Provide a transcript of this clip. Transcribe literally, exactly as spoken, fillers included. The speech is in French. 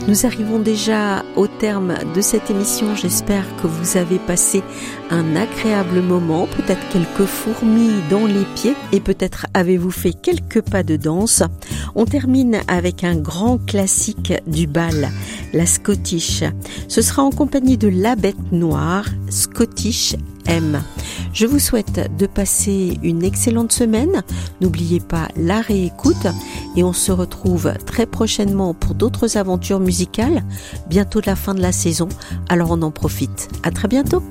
Nous arrivons déjà au terme de cette émission. J'espère que vous avez passé un agréable moment, peut-être quelques fourmis dans les pieds et peut-être avez-vous fait quelques pas de danse. On termine avec un grand classique du bal, la Scottish. Ce sera en compagnie de La Bête Noire, Scottish M. Je vous souhaite de passer une excellente semaine. N'oubliez pas la réécoute et on se retrouve très prochainement pour d'autres aventures musicales. Bientôt la fin de la saison, alors on en profite. À très bientôt.